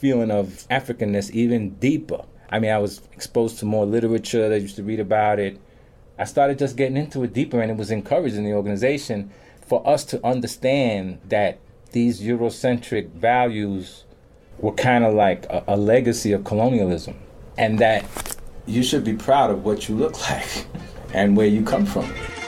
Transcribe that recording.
feeling of Africanness even deeper. I mean, I was exposed to more literature. I used to read about it. I started just getting into it deeper, and it was encouraged in the organization for us to understand that these Eurocentric values were kind of like a legacy of colonialism, and that you should be proud of what you look like and where you come from.